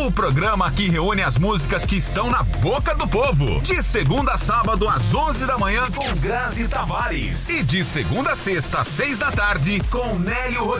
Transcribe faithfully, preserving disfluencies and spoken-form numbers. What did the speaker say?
o programa que reúne as músicas que estão na boca do povo. De segunda a sábado, às onze da manhã, com Grazi Tavares. E de segunda a sexta, às seis da tarde, com Nélio